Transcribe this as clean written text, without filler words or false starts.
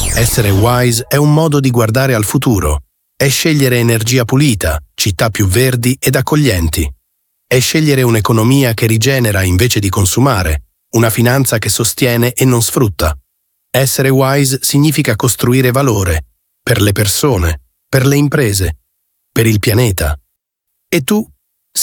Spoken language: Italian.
Essere wise è un modo di guardare al futuro. È scegliere energia pulita, città più verdi ed accoglienti. È scegliere un'economia che rigenera invece di consumare, una finanza che sostiene e non sfrutta. Essere wise significa costruire valore per le persone, per le imprese, per il pianeta. E tu